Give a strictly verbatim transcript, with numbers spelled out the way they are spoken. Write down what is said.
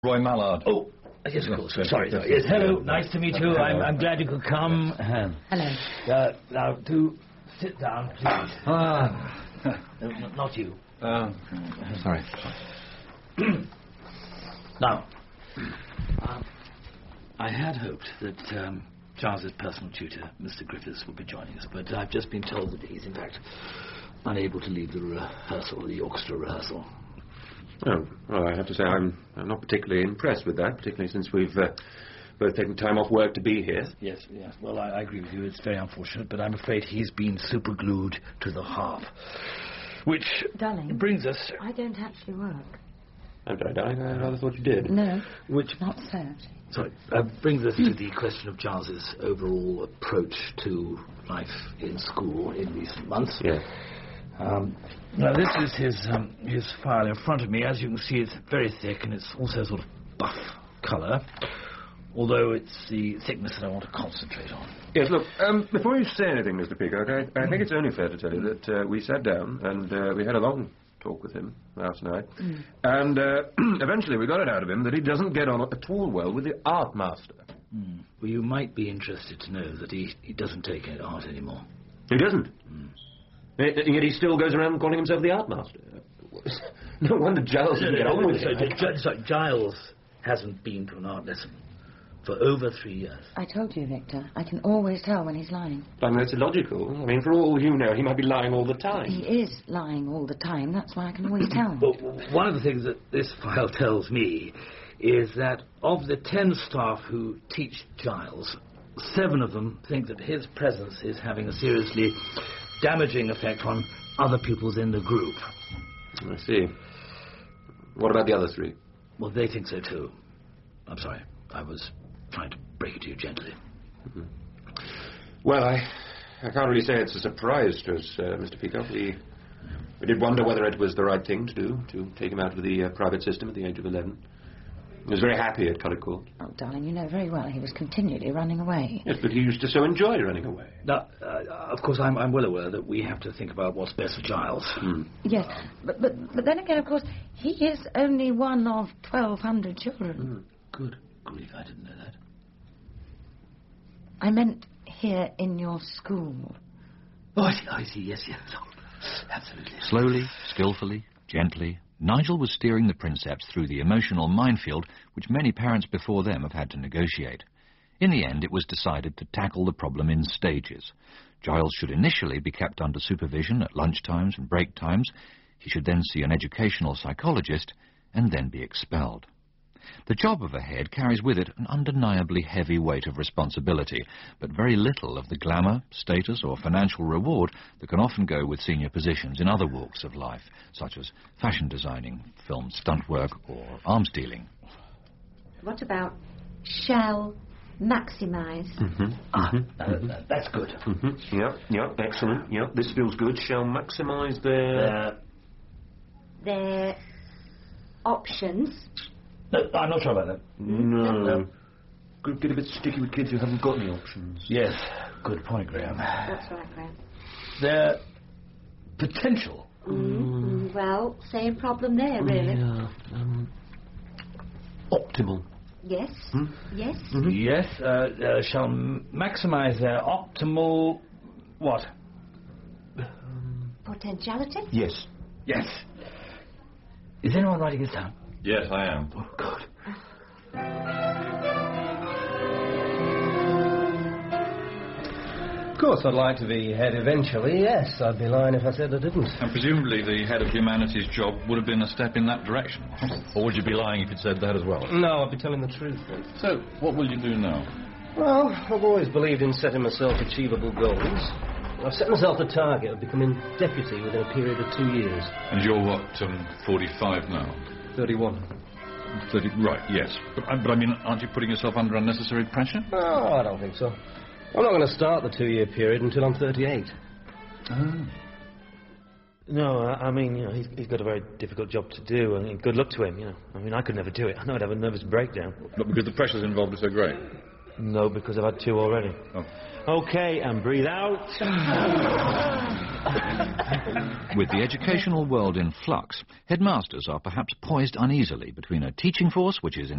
Roy Mallard. Oh, yes, of course. Sorry. sorry. Yes, hello. Nice to meet you. I'm, I'm glad you could come. Hello. Uh, now, do sit down, please. Ah. No, n- not you. Uh, sorry. Now, uh, I had hoped that um, Charles's personal tutor, Mister Griffiths, would be joining us, but I've just been told that he's, in fact, unable to leave the rehearsal, the orchestra rehearsal. Oh, well, I have to say I'm, I'm not particularly impressed with that, particularly since we've uh, both taken time off work to be here. Yes, yes. Well, I, I agree with you. It's very unfortunate, but I'm afraid he's been superglued to the harp. Which Darling, brings us... I don't actually work. I'm sorry, darling. I rather thought you did. No, Which... not so. Sorry. Uh, brings us to the question of Charles's overall approach to life in school in recent months. Yeah. Um, now, this is his um, his file in front of me. As you can see, it's very thick, and it's also sort of buff colour, although it's the thickness that I want to concentrate on. Yes, look, um, before you say anything, Mister Peacock, I, I think it's only fair to tell you that uh, we sat down and uh, we had a long talk with him last night, mm. and uh, eventually we got it out of him that he doesn't get on at all well with the art master. Mm. Well, you might be interested to know that he, he doesn't take art anymore. He doesn't? Mm. And yet he still goes around calling himself the art master. No wonder Giles didn't get on with so, it. G- sorry, Giles hasn't been to an art lesson for over three years. I told you, Victor. I can always tell when he's lying. I mean, that's illogical. I mean, for all you know, he might be lying all the time. He is lying all the time. That's why I can always tell. Well, one of the things that this file tells me is that of the ten staff who teach Giles, seven of them think that his presence is having a seriously damaging effect on other pupils in the group. I see. What about the other three? Well, they think so too. I'm sorry. I was trying to break it to you gently. Mm-hmm. Well, I I can't really say it's a surprise to us, uh, Mister Peacock. We, we did wonder whether it was the right thing to do, to take him out of the uh, private system at the age of eleven. He was very happy at Cullet Court. Oh, darling, you know very well he was continually running away. Yes, but he used to so enjoy running away. Now, uh, of course, I'm, I'm well aware that we have to think about what's best for Giles. Mm. Yes, but, but but then again, of course, he is only one of twelve hundred children. Mm. Good grief, I didn't know that. I meant here in your school. Oh, I see, I see, yes, yes. Oh, absolutely. Slowly, skillfully, gently, Nigel was steering the Princeps through the emotional minefield which many parents before them have had to negotiate. In the end, it was decided to tackle the problem in stages. Giles should initially be kept under supervision at lunchtimes and break times. He should then see an educational psychologist and then be expelled. The job of a head carries with it an undeniably heavy weight of responsibility, but very little of the glamour, status or financial reward that can often go with senior positions in other walks of life, such as fashion designing, film stunt work or arms dealing. What about shall maximise? Mm-hmm. Ah, mm-hmm. uh, mm-hmm. Uh, that's good. Mm-hmm. Yep, yep, excellent. Yep, this feels good. Shall maximise their... Uh, their options. No, I'm not sure about that. No. no. Could get a bit sticky with kids who haven't got any options. Yes, good point, Graham. That's right, Graham. Their potential. Mm. Well, same problem there, really. Yeah. Um, optimal. Yes. Hmm? Yes. Mm-hmm. Yes, uh, uh, shall m- maximise their optimal... what? Um, Potentiality? Yes. Yes. Is anyone writing this down? Yes, I am. Oh, God. Of course I'd like to be head eventually, yes. I'd be lying if I said I didn't. And presumably the head of humanities job would have been a step in that direction. Or would you be lying if you'd said that as well? No, I'd be telling the truth. Then. So, what will you do now? Well, I've always believed in setting myself achievable goals. I've set myself the target of becoming deputy within a period of two years. And you're, what, um, forty-five now? thirty-one. thirty, right, yes. But, but I mean, aren't you putting yourself under unnecessary pressure? No, I don't think so. I'm not going to start the two-year period until I'm thirty-eight. Oh. No, I, I mean, you know, he's, he's got a very difficult job to do, and good luck to him, you know. I mean, I could never do it. I know I'd have a nervous breakdown. Not because the pressures involved are so great. No, because I've had two already. Oh. OK, and breathe out. With the educational world in flux, headmasters are perhaps poised uneasily between a teaching force which is in